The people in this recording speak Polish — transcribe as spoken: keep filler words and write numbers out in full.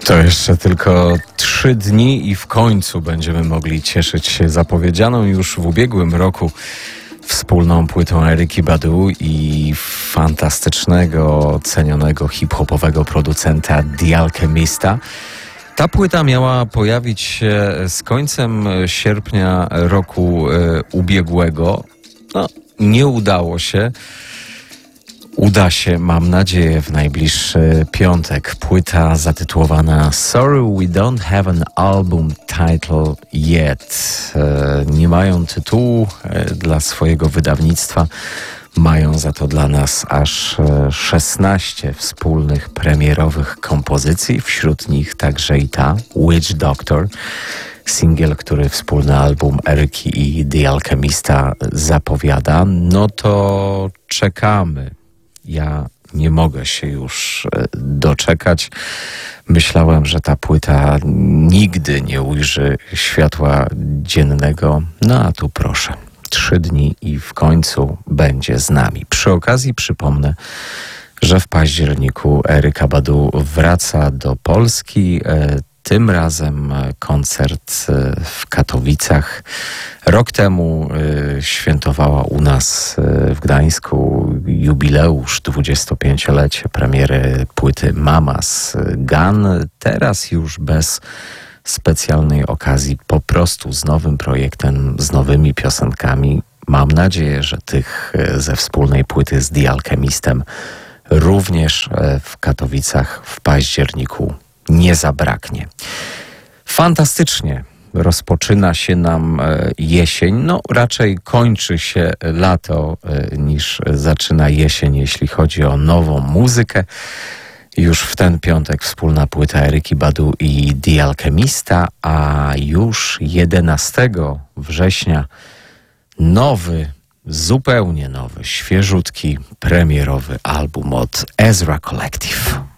To jeszcze tylko trzy dni i w końcu będziemy mogli cieszyć się zapowiedzianą już w ubiegłym roku wspólną płytą Erykki Badu i fantastycznego, cenionego hip-hopowego producenta The Alchemista. Ta płyta miała pojawić się z końcem sierpnia roku e, ubiegłego. No, nie udało się. Uda się, mam nadzieję, w najbliższy piątek. Płyta zatytułowana Sorry We Don't Have an Album Title Yet. E, nie mają tytułu e, dla swojego wydawnictwa. Mają za to dla nas aż szesnaście wspólnych premierowych kompozycji. Wśród nich także i ta Witch Doctor. Singiel, który wspólny album Erykki i The Alchemista zapowiada. No to czekamy. Ja nie mogę się już doczekać. Myślałem, że ta płyta nigdy nie ujrzy światła dziennego. No a tu proszę. Trzy dni i w końcu będzie z nami. Przy okazji przypomnę, że w październiku Erykka Badu wraca do Polski. Tym razem koncert w Katowicach. Rok temu świętowała u nas w Gdańsku jubileusz, dwudziestopięciolecie premiery płyty Mamas Gun. Teraz już bez specjalnej okazji, po prostu z nowym projektem, z nowymi piosenkami. Mam nadzieję, że tych ze wspólnej płyty z The Alchemistem również w Katowicach w październiku nie zabraknie. Fantastycznie rozpoczyna się nam jesień. No raczej kończy się lato niż zaczyna jesień, jeśli chodzi o nową muzykę. Już w ten piątek wspólna płyta Erykki Badu i The Alchemista, a już jedenastego września nowy, zupełnie nowy, świeżutki, premierowy album od Ezra Collective.